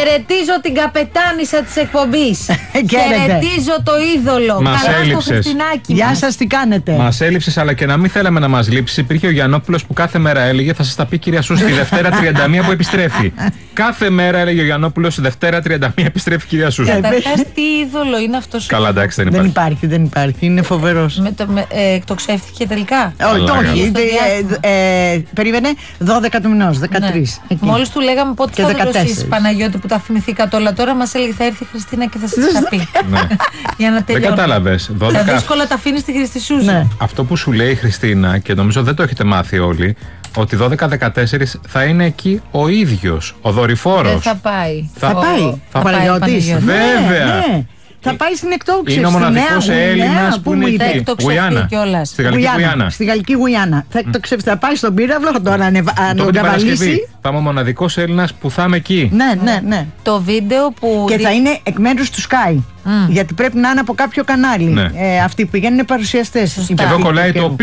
Χαιρετίζω την καπετάνισσα της εκπομπής. Χαιρετίζω το είδωλο. Καλά στο Χριστινάκι. Γεια σας, τι κάνετε? Μας έλειψες, αλλά και να μην θέλαμε να μας λείψεις. Υπήρχε ο Γιαννόπουλος που κάθε μέρα έλεγε θα σας τα πει κυρία Σούση τη Δευτέρα 31 που επιστρέφει. Κάθε μέρα έλεγε ο Γιαννόπουλος Δευτέρα 31 επιστρέφει κυρία Σούση. Καταρχάς, τι είδωλο είναι αυτός? Καλά, εντάξει, δεν υπάρχει. Είναι φοβερός. Εκτοξεύτηκε τελικά? Όχι. Περίμενε 12 του μηνός, 13. Μόλις του λέγαμε πότε θα δροσίσεις, Παναγιώτη, που τα θυμηθήκα όλα, τώρα μας έλεγε θα έρθει η Χριστίνα και θα σας τα πει. Για να τελειώνει. Δεν κατάλαβες. Τα δύσκολα τα αφήνεις στη Χριστή Σούζη. Αυτό που σου λέει η Χριστίνα, και νομίζω δεν το έχετε μάθει όλοι, ότι 12-14 θα είναι εκεί ο ίδιος, ο δορυφόρος. Δεν θα πάει. Θα πάει. Θα πάει ο Παναγιώτης. Βέβαια. Θα πάει στην εκτόξευση. Είναι ο μοναδικός Έλληνας που είναι εκεί. Γουιάννα. Στη Γαλλική Γουιάννα. Θα εκτοξευθεί. Θα πάει στον πύραυλο, θα τον ανεβαλίσει. Θα είμαι ο μοναδικός Έλληνας που θα είμαι εκεί. Ναι. Το βίντεο που. Και θα είναι εκ μέρους του Sky. Γιατί πρέπει να είναι από κάποιο κανάλι. Αυτοί που πηγαίνουν είναι παρουσιαστές. Και εδώ κολλάει το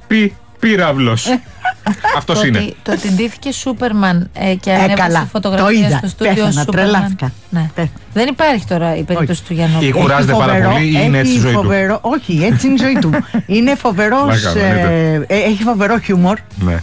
πύραυλος. Αυτός είναι. Το ότι ντύθηκε Σούπερμαν και ανέβασε φωτογραφία στο στούντιο Σούπερμαν. Τρελάθηκα. Δεν υπάρχει τώρα η περίπτωση του Γιαννόπουλου. Ή κουράζεται πάρα πολύ ή είναι έτσι η ζωή του? Όχι, έτσι είναι η ζωή του. Είναι φοβερός. Έχει φοβερό χιούμορ.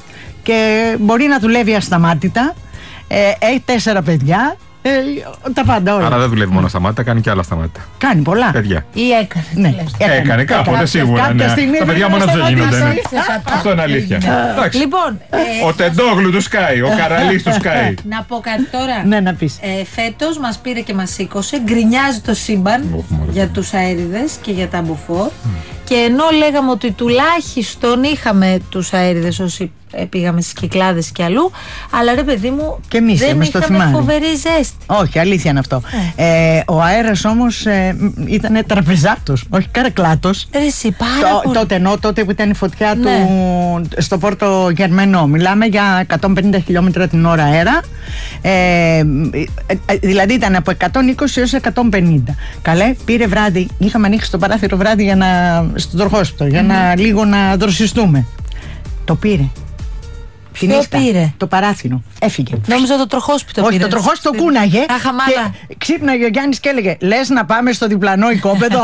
Και μπορεί να δουλεύει ασταμάτητα. Έχει 4 παιδιά. Τα πάντα όλα. Άρα δεν δουλεύει μόνο σταμάτητα, κάνει και άλλα σταμάτητα. Κάνει πολλά. Παιδιά. Ή έκανε. Έκανε κάποτε σίγουρα. Τα παιδιά μόνο του γίνονται. Αυτό είναι αλήθεια. Λοιπόν. Ο Τεντόγλου του Sky, ο Καραλής του Sky. Να πω κάτι τώρα. Ναι, να πεις. Φέτος μας πήρε και μας σήκωσε. Γκρινιάζει το σύμπαν για τους αέριδες και για τα μπουφόρ. Και ενώ λέγαμε ότι τουλάχιστον είχαμε τους αέριδες όσοι πήγαμε στις Κυκλάδες και αλλού, αλλά ρε παιδί μου, και εμείς, δεν είχαμε φοβερή ζέστη. Όχι, αλήθεια είναι αυτό. Ο αέρας όμως ήταν τραπεζάτος, όχι καρεκλάτος. Εσύ, πάρα πολύ. Τότε που ήταν η φωτιά του στο Πόρτο Γερμενό. Μιλάμε για 150 χιλιόμετρα την ώρα αέρα. Δηλαδή ήταν από 120 έως 150. Καλέ, πήρε βράδυ, είχαμε ανοίξει το παράθυρο βράδυ στο τροχόσπιτο για να λίγο να δροσιστούμε. Το πήρε. Ποιο πήρε? Το παράθυρο. Έφυγε. Νόμιζα το τροχόσπιτο πήρε. Όχι, το τροχόσπιτο κούναγε. Και ξύπναγε ο Γιάννης και έλεγε λες να πάμε στο διπλανό οικόπεδο?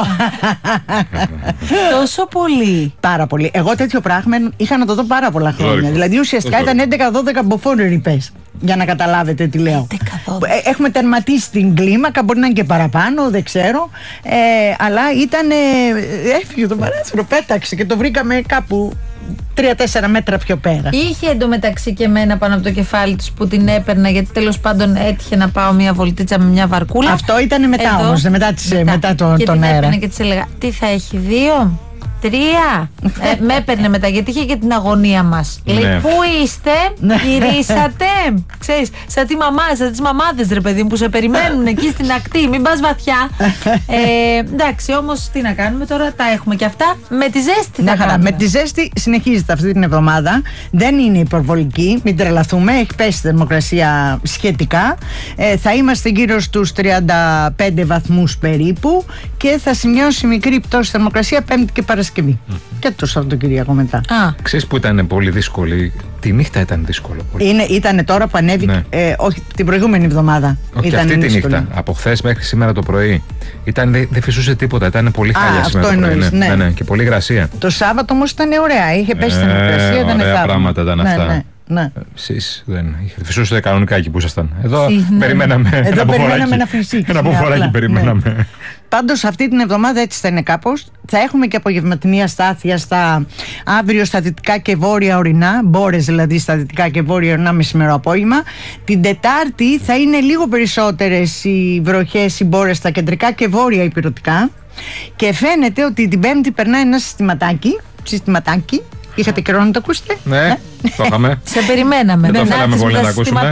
Τόσο πολύ. Πάρα πολύ. Εγώ τέτοιο πράγμα είχα να το δω πάρα πολλά χρόνια. Δηλαδή ουσιαστικά ήταν 11-12 μποφόροι ρηπές. Για να καταλάβετε τι λέω. Έχουμε τερματίσει την κλίμακα, μπορεί να είναι και παραπάνω, δεν ξέρω. Αλλά ήταν. Έφυγε το παράθυρο, πέταξε και το βρήκαμε κάπου 3-4 μέτρα πιο πέρα. Είχε εντωμεταξύ και εμένα πάνω από το κεφάλι της που την έπαιρνα, γιατί τέλος πάντων έτυχε να πάω μια βολτίτσα με μια βαρκούλα. Αυτό ήταν μετά όμως, μετά τον αέρα. Και της έλεγα, τι θα έχει, 2, 3. Με έπαιρνε μετά, γιατί είχε και την αγωνία μας. Λέει, πού είστε, γυρίσατε? Ξέρεις, σαν τις μαμάδες ρε παιδί μου που σε περιμένουν εκεί στην ακτή, μην πας βαθιά. Εντάξει, όμως τι να κάνουμε τώρα, τα έχουμε και αυτά. Με τη ζέστη θα κάνουμε. Με τη ζέστη συνεχίζεται αυτή την εβδομάδα. Δεν είναι υπερβολική, μην τρελαθούμε. Έχει πέσει η θερμοκρασία σχετικά. Θα είμαστε γύρω στους 35 βαθμούς περίπου και θα σημειώσει μικρή πτώση θερμοκρασία Πέμπτη και Παρασκευή. Και το Σαββατοκύριακο μετά. Ξέρεις που ήταν πολύ δύσκολη? Τη νύχτα ήταν δύσκολο. Ήτανε τώρα που ανέβηκε. Όχι, την προηγούμενη εβδομάδα. Όχι, αυτή τη νύχτα. Από χθες μέχρι σήμερα το πρωί. Δεν φυσούσε τίποτα. Ήταν πολύ χάλια σήμερα το πρωί. Ναι, και πολύ υγρασία. Το Σάββατο όμως ήταν ωραία. Είχε πέσει η θερμοκρασία. Ωραία πράγματα ήταν αυτά. Ναι. Εσείς δεν φυσούσατε κανονικά εκεί που ήσασταν. Εδώ περιμέναμε ένα φυσίξι. Ένα αποφοράκι περιμέναμε. Πάντως αυτή την εβδομάδα έτσι θα είναι κάπως. Θα έχουμε και απογευματινή αστάθεια αύριο στα δυτικά και βόρεια ορεινά. Μπόρες δηλαδή στα δυτικά και βόρεια ορεινά μεσημερό απόγευμα. Την Τετάρτη θα είναι λίγο περισσότερες οι βροχές, οι μπόρες στα κεντρικά και βόρεια ηπειρωτικά. Και φαίνεται ότι την Πέμπτη περνάει ένα συστηματάκι. Είχατε καιρό να το ακούσετε? Ναι, το είχαμε. Σε περιμέναμε. Δεν το θέλαμε πολύ να το ακούσουμε.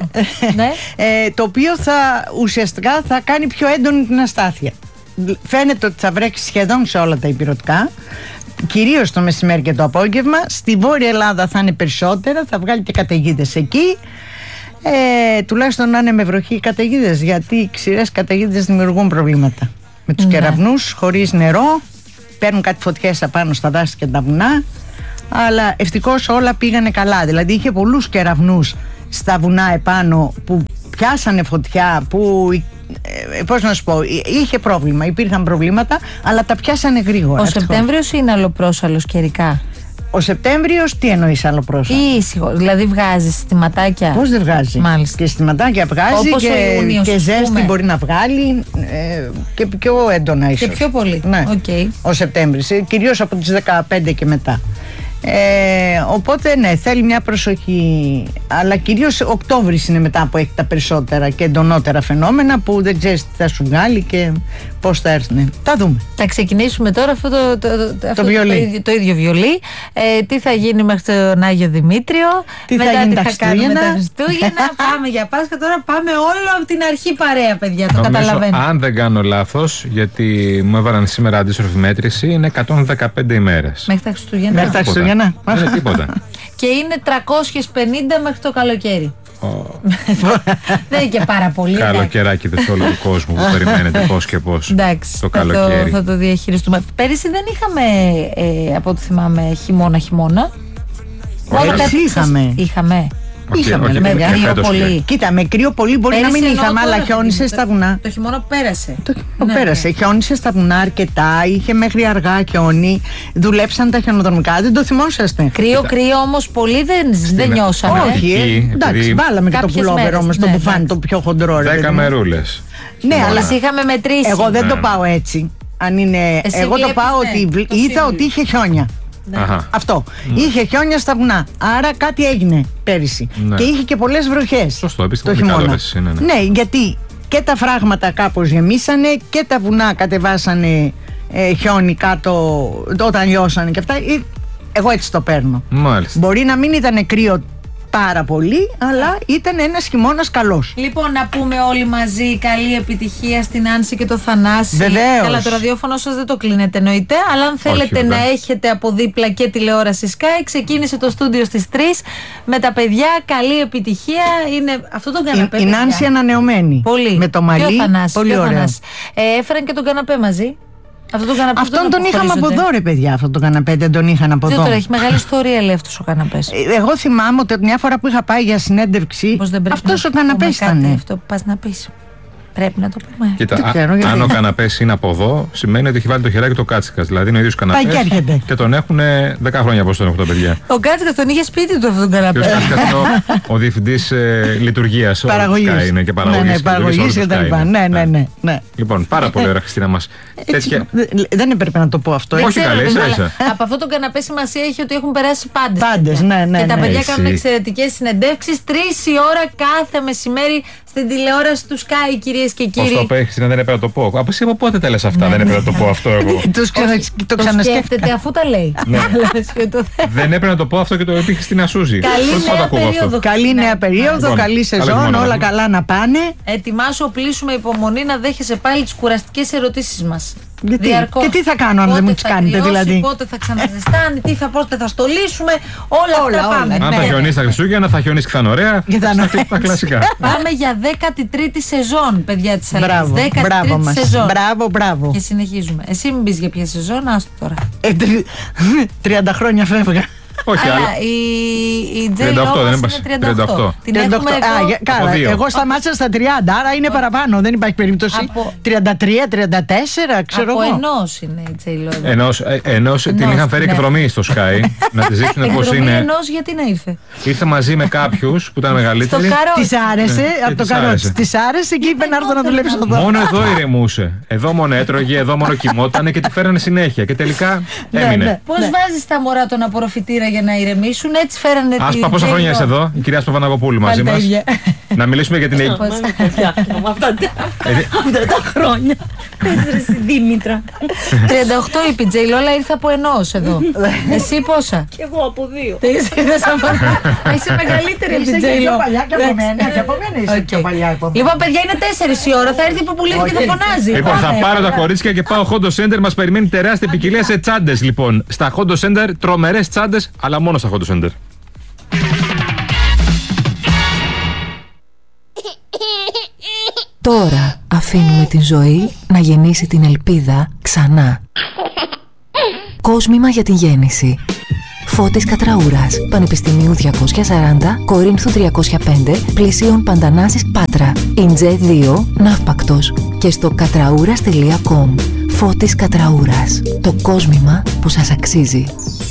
Το οποίο ουσιαστικά θα κάνει πιο έντονη την αστάθεια. Φαίνεται ότι θα βρέξει σχεδόν σε όλα τα ηπειρωτικά, κυρίως το μεσημέρι και το απόγευμα. Στη Βόρεια Ελλάδα θα είναι περισσότερα, θα βγάλει και καταιγίδες εκεί. Τουλάχιστον να είναι με βροχή οι καταιγίδες, γιατί οι ξηρές καταιγίδες δημιουργούν προβλήματα. Με τους κεραυνούς, χωρίς νερό, παίρνουν κάτι φωτιές απάνω στα δάση και τα βουνά. Αλλά ευτυχώς όλα πήγανε καλά. Δηλαδή είχε πολλούς κεραυνούς στα βουνά επάνω που πιάσανε φωτιά που, πώς να σου πω, είχε πρόβλημα, υπήρχαν προβλήματα, αλλά τα πιάσανε γρήγορα. Ο Σεπτέμβριος είναι αλλοπρόσαλος καιρικά? Ο Σεπτέμβριος τι εννοείς αλλοπρόσαλο? Ήσυχο, δηλαδή βγάζει στιματάκια? Πώς δεν βγάζει? Μάλιστα. Και στιματάκια βγάζει και ζέστη μπορεί να βγάλει και πιο έντονα ίσως. Και πιο πολύ. Ναι. Okay. Ο Σεπτέμβρης, κυρίως από τις 15 και μετά. Οπότε ναι, θέλει μια προσοχή, αλλά κυρίως Οκτώβρης είναι μετά που έχει τα περισσότερα και εντονότερα φαινόμενα που δεν ξέρεις τι θα σου βγάλει και πώς θα έρθουν. Τα δούμε. Θα ξεκινήσουμε τώρα αυτό το ίδιο βιολί. Τι θα γίνει μέχρι τον Άγιο Δημήτριο, τι μετά θα γίνει τι τα θα κάνουμε τα Χριστούγεννα. Πάμε για Πάσχα, τώρα πάμε όλο από την αρχή παρέα, παιδιά. Το νομίζω, καταλαβαίνω. αν δεν κάνω λάθος, γιατί μου έβαλαν σήμερα αντίστροφη μέτρηση, είναι 115 ημέρες. Μέχρι τα Χριστούγεννα. Δεν είναι τίποτα. Και είναι 350 μέχρι το καλοκαίρι. Δεν είναι και πάρα πολύ. Καλοκαιράκι δε σε όλο τον κόσμο που περιμένετε πώς και πώς. Εντάξει, το καλοκαίρι. Θα το διαχειριστούμε. Πέρυσι δεν είχαμε, από ό,τι θυμάμαι, χειμώνα. Είχαμε. Είχαμε με κρύο πολύ. Κοίτα, με κρύο πολύ μπορεί να μην είχαμε, αλλά χιόνισε στα βουνά. Το χειμώνα πέρασε. Πέρασε. Χιόνισε στα βουνά αρκετά, είχε μέχρι αργά χιόνι. Δουλέψαν τα χιονοδρομικά, δεν το θυμόσαστε? Κρύο όμως πολύ δεν νιώσαμε. Όχι, εντάξει, βάλαμε και το πουλόβερ όμως, το μπουφάνι το πιο χοντρό. 10 μερούλες. Ναι, αλλά είχαμε μετρήσει. Εγώ δεν το πάω έτσι. Αν είναι. Εγώ το πάω ότι είδα ότι είχε χιόνια. Αυτό. Είχε χιόνια στα βουνά. Άρα κάτι έγινε πέρυσι. Και είχε και πολλές βροχές. Σωστό, το χειμώνα. Ναι, γιατί και τα φράγματα κάπως γεμίσανε και τα βουνά κατεβάσανε χιόνι κάτω όταν λιώσανε και αυτά. Εγώ έτσι το παίρνω. Μάλιστα. Μπορεί να μην ήταν κρύο πάρα πολύ, αλλά ήταν ένας χειμώνας καλός. Λοιπόν, να πούμε όλοι μαζί καλή επιτυχία στην Άνση και το Θανάση. Βεβαίως. Καλά, το ραδιόφωνο σας δεν το κλείνετε εννοείται, αλλά αν θέλετε να έχετε από δίπλα και τηλεόραση Sky, ξεκίνησε το στούντιο στις 3 με τα παιδιά. Καλή επιτυχία. Είναι αυτό το καναπέ. Η Νάνση ανανεωμένη. Πολύ. Με το μαλλί. Πολύ ωραίο. Έφεραν και τον καναπέ μαζί. Αυτόν τον είχαμε από εδώ, ρε παιδιά. Αυτόν τον καναπέ δεν τον είχαν από εδώ. Τώρα έχει μεγάλη ιστορία, λέει, αυτός ο καναπές. Εγώ θυμάμαι ότι μια φορά που είχα πάει για συνέντευξη, αυτός ο καναπές ήταν. Αυτό που πας να πεις. Πρέπει να το πούμε. Κοίτα, αν ο καναπές είναι από εδώ, σημαίνει ότι έχει βάλει το χεράκι του Κάτσικας. Δηλαδή είναι ο ίδιος καναπές. Και τον έχουν 10 χρόνια από τον 8 παιδιά. Ο Κάτσικας τον είχε σπίτι του αυτόν τον καναπέ. Ο Κάτσικας είναι ο διευθυντής λειτουργίας. Παραγωγής. Είναι και παραγωγής και τα λοιπά. Ναι. Λοιπόν, πάρα πολύ ωραία, Χριστίνα μας. Δεν έπρεπε να το πω αυτό. Όχι καλή, ίσα. Από αυτόν τον καναπέ σημασία έχει ότι έχουν περάσει πάντες. Πάντες, ναι. Και τα παιδιά κάνουν εξαιρετικές συνεντεύξεις 3 η ώρα κάθε μεσημέρι στην τηλεόραση του Sky, κυρίες και κύριοι. Πώς το πέχεις, δεν έπρεπε να το πω. Από εσύ από πότε τα λες αυτά, δεν έπρεπε να το πω αυτό εγώ. Το ξανασκέφτεται αφού τα λέει. Δεν έπρεπε να το πω αυτό και το είπε η Χριστίνα Σούζη. Καλή νέα περίοδο, καλή σεζόν, όλα καλά να πάνε. Ετοιμάσου, οπλίσουμε υπομονή να δέχεσαι πάλι τις κουραστικές ερωτήσεις μας. Και τι θα κάνω αν δεν μου τις κάνετε, δηλαδή? Πότε θα ξαναζεστάνει, πότε θα στολίσουμε, όλα αυτά πάμε. Αν θα χιονίσει τα Χριστούγεννα, θα χιονίσει και θα είναι ωραία. Τα κλασικά. Πάμε για 13η σεζόν, παιδιά της Αλήθειας. 13η σεζόν. Μπράβο. Και συνεχίζουμε. Εσύ μην πεις για ποια σεζόν, άστο τώρα. 30 χρόνια φεύγα. Όχι, αλλά η Τζέι Λόμας είναι 38. Την έχουμε Καλά, εγώ σταμάτησα στα 30, άρα είναι παραπάνω, δεν υπάρχει περίπτωση. 33, 34, ξέρω εγώ. Από ενός είναι η Τζέι Λόμας. Ενός την είχαν φέρει εκδρομή στο Sky, να τη δείξουν πώς είναι. Ενός γιατί να ήρθε? Ήρθε μαζί με κάποιους που ήταν μεγαλύτεροι. Της άρεσε, από το καρότσι. Της άρεσε και είπε να έρθω να δουλέψω εδώ. Μόνο εδώ ηρεμούσε. Εδώ μόνο έτρωγε, εδώ μόνο κοιμότανε και τη φέρανε συνέχεια. Και τελικά έμεινε. Πώς βάζεις τα μωρά τον απορροφητήρα για να ηρεμήσουν, έτσι φέρανε την. Άσπα, πόσα χρόνια είσαι εδώ, η κυρία Παπαναγοπούλου μαζί μας. Να μιλήσουμε για την Αυτά τα χρόνια. Πες ρε Δήμητρα. 38 είπε η Τζέι Λόλα, ήρθε από ενός εδώ. Εσύ πόσα? Κι εγώ από 2. Είσαι μεγαλύτερη από την Τζέι Λόλα. Και από μένα είσαι πιο παλιά. Λοιπόν, παιδιά, είναι 4 η ώρα. Θα έρθει η Ποπουλίδη και θα φωνάζει. Λοιπόν, θα πάρω τα κορίτσια και πάω Hondo Center. Μας περιμένει τεράστια ποικιλία σε τσάντες. Λοιπόν, στα Hondo Center, τρομερές τσάντες, αλλά μόνο στα Hondo Center. Τώρα αφήνουμε την ζωή να γεννήσει την ελπίδα ξανά. Κόσμημα για την γέννηση. Φώτης Κατραούρας, Πανεπιστημίου 240, Κορίνθου 305, πλησίον Παντανάσης Πάτρα. Ιντζέ 2, Ναύπακτος. Και στο κατραούρας.com. Φώτης Κατραούρας. Το κόσμημα που σας αξίζει.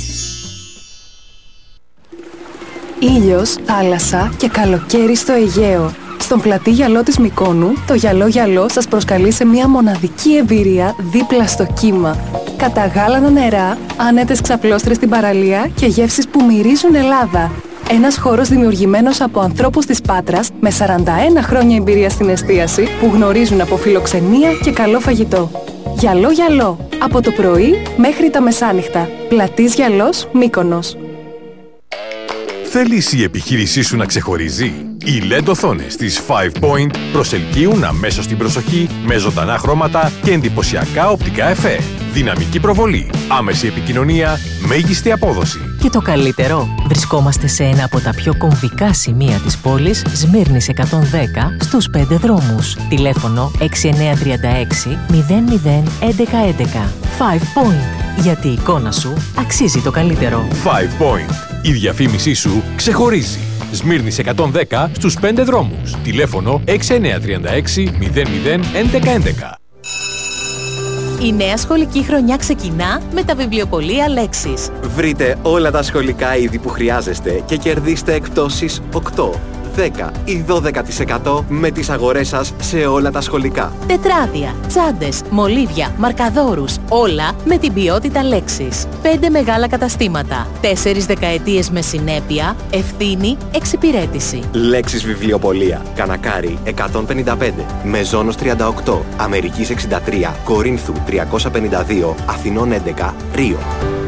Ήλιος, θάλασσα και καλοκαίρι στο Αιγαίο. Στον πλατή γυαλό της Μυκόνου, το γυαλό σας προσκαλεί σε μια μοναδική εμπειρία δίπλα στο κύμα. Καταγάλανα νερά, άνετες ξαπλώστρες στην παραλία και γεύσεις που μυρίζουν Ελλάδα. Ένας χώρος δημιουργημένος από ανθρώπους της Πάτρας με 41 χρόνια εμπειρία στην εστίαση που γνωρίζουν από φιλοξενία και καλό φαγητό. Γυαλό, από το πρωί μέχρι τα μεσάνυχτα. Πλατής Γυαλός, Μύκονος. Θέλεις η επιχείρησή σου να ξεχωρίζει? Οι LED οθόνες της 5 Point προσελκύουν αμέσως την προσοχή με ζωντανά χρώματα και εντυπωσιακά οπτικά εφέ. Δυναμική προβολή, άμεση επικοινωνία, μέγιστη απόδοση. Και το καλύτερο, βρισκόμαστε σε ένα από τα πιο κομβικά σημεία της πόλης, Σμύρνης 110, στους 5 δρόμους. Τηλέφωνο 6936 00 1111. 5 Point. Γιατί η εικόνα σου αξίζει το καλύτερο. 5 Point. Η διαφήμισή σου ξεχωρίζει. Σμύρνης 110 στους 5 δρόμους. Τηλέφωνο 6936 00 1111. Η νέα σχολική χρονιά ξεκινά με τα βιβλιοπωλεία Λέξης. Βρείτε όλα τα σχολικά είδη που χρειάζεστε και κερδίστε εκπτώσεις 8, 10 ή 12% με τις αγορές σας σε όλα τα σχολικά. Τετράδια, τσάντες, μολύβια, μαρκαδόρους, όλα με την ποιότητα Λέξης. 5 μεγάλα καταστήματα, 4 δεκαετίες με συνέπεια, ευθύνη, εξυπηρέτηση. Λέξης βιβλιοπωλεία, Κανακάρι 155, Μεζόνος 38, Αμερικής 63, Κορίνθου 352, Αθηνών 11, Ρίο.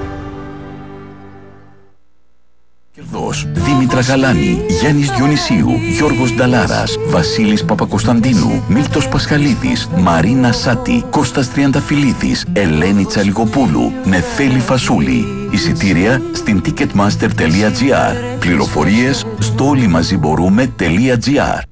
Δήμητρα Γαλάνη, Γιάννης Διονυσίου, Γιώργος Νταλάρας, Βασίλης Παπακοσταντίνου, Μίλτος Πασχαλίδης, Μαρίνα Σάτη, Κώστας Τριανταφυλλίδης, Ελένη Τσαλιγοπούλου, Νεφέλη Φασούλη. Εισιτήρια στην ticketmaster.gr. Πληροφορίες στο όλοιμαζιμπορούμε.gr.